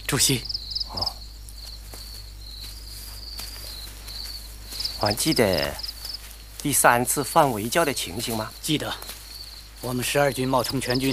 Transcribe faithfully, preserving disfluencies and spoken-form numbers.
主席。 哦。还记得第三次反围剿的情形吗？ 记得。我们十二军冒充全军，